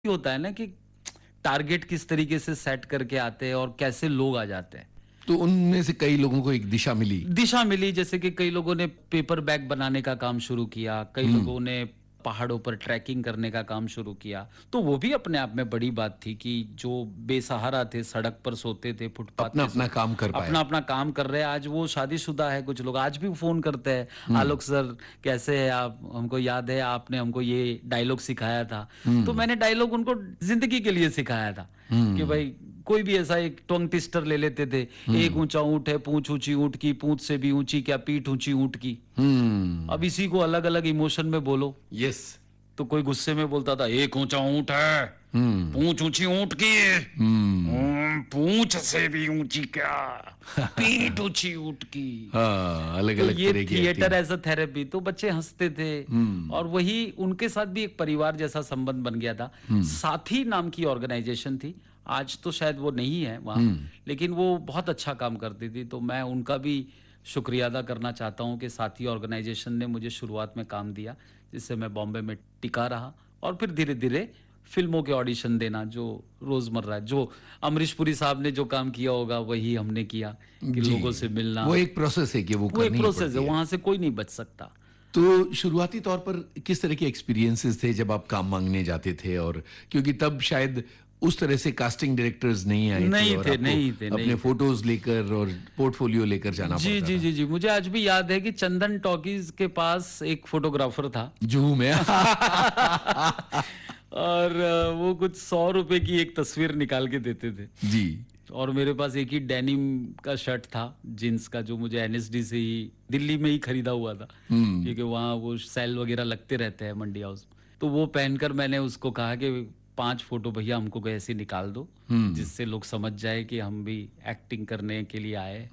होता है ना कि टारगेट किस तरीके से सेट करके आते हैं और कैसे लोग आ जाते हैं। तो उनमें से कई लोगों को एक दिशा मिली। दिशा मिली, जैसे कि कई लोगों ने पेपर बैग बनाने का काम शुरू किया, कई लोगों ने पहाड़ों पर ट्रैकिंग करने का काम शुरू किया। तो वो भी अपने आप में बड़ी बात थी कि जो बेसहारा थे, सड़क पर सोते थे, फुटपाथ अपना पे अपना काम कर पाए। अपना अपना काम कर रहे हैं। आज वो शादीशुदा है, कुछ लोग आज भी फोन करते हैं, आलोक सर कैसे है आप, हमको याद है आपने हमको ये डायलॉग सिखाया था। तो मैंने डायलॉग उनको जिंदगी के लिए सिखाया था कि भाई कोई भी ऐसा एक टंग ट्विस्टर ले लेते थे। एक ऊंचा ऊंट है, पूंछ ऊंची ऊंट की, पूंछ से भी ऊंची क्या पीठ ऊंची ऊंट की। अब इसी को अलग अलग इमोशन में बोलो। यस। तो कोई गुस्से में बोलता था एक ऊंचा ऊंट है, पूंछ ऊंची ऊंट की है, पूंछ से भी ऊंची क्या, पीठ ऊंची ऊंट की। हाँ, अलग तो अलग ये तरह की थिएटर एज अ थेरेपी, तो बच्चे हंसते थे और वही उनके साथ भी एक परिवार जैसा संबंध बन गया था। साथी नाम की ऑर्गेनाइजेशन थी, आज तो शायद वो नहीं है वहाँ, लेकिन वो बहुत अच्छा काम करती थी। तो मैं उनका भी शुक्रिया अदा करना चाहता हूँ कि साथी ऑर्गेनाइजेशन ने मुझे शुरुआत में काम दिया, जिससे मैं बॉम्बे में टिका रहा और फिर धीरे धीरे फिल्मों के ऑडिशन देना, जो रोजमर्रा जो अमरीश पुरी साहब ने जो काम किया होगा वही हमने किया कि जी। लोगों से मिलना। वो एक प्रोसेस है कि वो वो करनी एक ही प्रोसेस पड़ती है, है। वहां से कोई नहीं बच सकता। तो शुरुआती तौर पर किस तरह के एक्सपीरियंसेस थे जब आप काम मांगने जाते थे? और क्योंकि तब शायद उस तरह से कास्टिंग डायरेक्टर्स नहीं आए नहीं थे और थे, आपको नहीं थे, अपने नहीं थे। फोटोज लेकर और पोर्टफोलियो लेकर जाना जी पड़ता जी था। जी जी, मुझे आज भी याद है कि चंदन टॉकीज के पास एक फोटोग्राफर था जुहू में। और वो कुछ 100 रुपए की एक तस्वीर निकाल के देते थे। जी। और मेरे पास एक ही डेनिम का शर्ट था, जींस का, जो मुझे एनएसडी से ही दिल्ली में ही खरीदा हुआ था, क्योंकि वहाँ वो सेल वगैरह लगते रहते हैं मंडी हाउस। तो वो पहनकर मैंने उसको कहा कि 5 फोटो भैया हमको ऐसे निकाल दो, जिससे लोग समझ जाए कि हम भी एक्टिंग करने के लिए आए।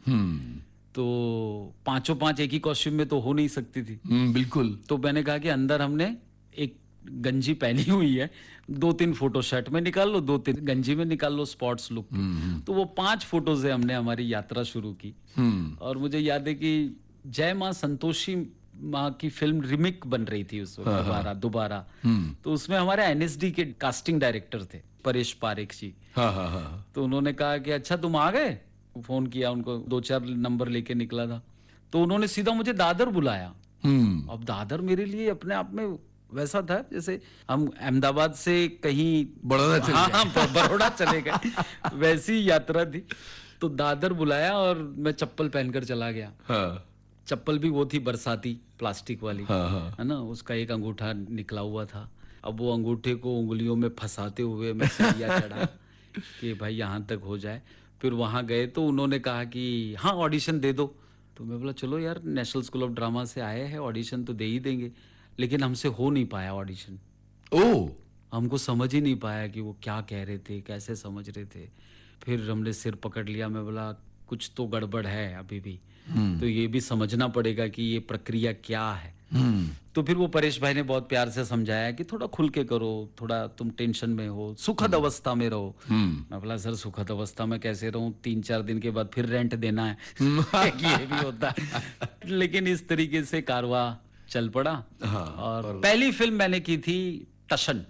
तो पांचों पांच एक ही कॉस्ट्यूम में तो हो नहीं सकती थी। बिल्कुल। तो मैंने कहा कि अंदर हमने एक गंजी पहनी हुई है, 2-3 फोटो शर्ट में निकाल लो, 2-3 गंजी में निकाल लो, स्पॉट्स लुक की। तो वो 5 फोटो से हमने हमारी यात्रा शुरू की। और मुझे याद है कि जय मां संतोषी माँ की फिल्म रिमिक बन रही थी उस वक्त, दोबारा। तो उसमें हमारे एनएसडी के कास्टिंग डायरेक्टर थे परेश पारेख जी। हाँ हाँ हाँ। तो उन्होंने कहा कि अच्छा तुम आ गए। फोन किया उनको, 2-4 नंबर लेके निकला था। तो उन्होंने सीधा मुझे दादर बुलाया। अब दादर मेरे लिए अपने आप में वैसा था जैसे हम अहमदाबाद से कहीं बड़ौदा चले हाँ, बड़ौदा चले गए, वैसी यात्रा थी। तो दादर बुलाया और मैं चप्पल पहनकर चला गया। हाँ। चप्पल भी वो थी बरसाती, प्लास्टिक वाली, हाँ, हाँ। है ना, उसका एक अंगूठा निकला हुआ था। अब वो अंगूठे को उंगलियों में फंसाते हुए मैं सीढ़ियाँ चढ़ा कि भाई यहाँ तक हो जाए। फिर वहाँ गए तो उन्होंने कहा कि हाँ ऑडिशन दे दो। तो मैं बोला चलो यार, नेशनल स्कूल ऑफ ड्रामा से आए हैं, ऑडिशन तो दे ही देंगे। लेकिन हमसे हो नहीं पाया ऑडिशन। ओह। हमको समझ ही नहीं पाया कि वो क्या कह रहे थे, कैसे समझ रहे थे। फिर हमने सिर पकड़ लिया, मैं बोला कुछ तो गड़बड़ है अभी भी, तो ये भी समझना पड़ेगा कि ये प्रक्रिया क्या है। तो फिर वो परेश भाई ने बहुत प्यार से समझाया कि थोड़ा खुल के करो, थोड़ा तुम टेंशन में हो, सुखद अवस्था में रहो। मैं बोला सर सुखद अवस्था में कैसे रहूं, 3-4 दिन के बाद फिर रेंट देना है। ये भी होता है। लेकिन इस तरीके से कारवा चल पड़ा। और पहली फिल्म मैंने की थी टशन।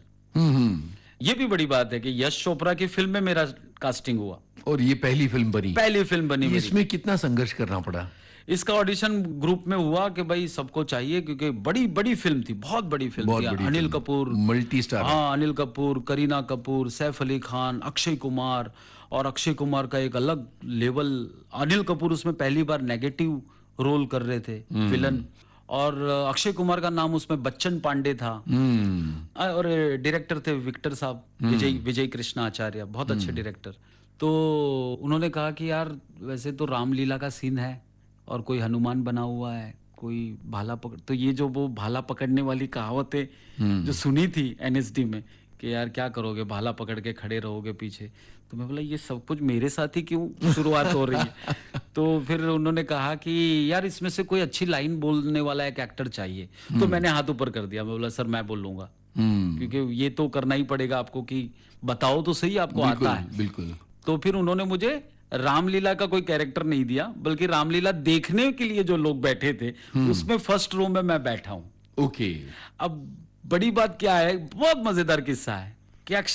ये भी बड़ी बात है कि यश चोपड़ा की फिल्म में मेरा कास्टिंग हुआ और ये पहली फिल्म बनी? पहली फिल्म बनी मेरी। इसमें कितना संघर्ष करना पड़ा? इसका ऑडिशन ग्रुप में हुआ कि भाई सबको चाहिए, क्योंकि बड़ी बड़ी फिल्म थी, बहुत बड़ी फिल्म बहुत थी। बड़ी Anil film, Kapoor, multi star. हाँ, अनिल कपूर, करीना कपूर, सैफ अली खान, अक्षय कुमार। और अक्षय कुमार का एक अलग लेवल, अनिल कपूर उसमें पहली बार नेगेटिव रोल कर रहे थे, विलन। और अक्षय कुमार का नाम उसमें बच्चन पांडे था। और डायरेक्टर थे विक्टर साहब, विजय कृष्णा आचार्य, बहुत अच्छे डायरेक्टर। तो उन्होंने कहा कि यार वैसे तो रामलीला का सीन है और कोई हनुमान बना हुआ है, कोई भाला पकड़, तो ये जो वो भाला पकड़ने वाली कहावतें जो सुनी थी एनएसडी में कि यार क्या करोगे, भाला पकड़ के खड़े रहोगे पीछे। तो मैं बोला ये सब कुछ मेरे साथ ही क्यों शुरुआत हो रही है। तो फिर उन्होंने कहा कि यार इसमें से कोई अच्छी लाइन बोलने वाला एक एक्टर चाहिए। तो मैंने हाथ ऊपर कर दिया, मैं बोला सर मैं बोल लूंगा, क्योंकि ये तो करना ही पड़ेगा आपको कि बताओ तो सही आपको आता है। बिल्कुल। तो फिर उन्होंने मुझे रामलीला का कोई कैरेक्टर नहीं दिया, बल्कि रामलीला देखने के लिए जो लोग बैठे थे उसमें फर्स्ट रो में मैं बैठा हूं। ओके। अब बड़ी बात क्या है, बहुत मजेदार किस्सा है कि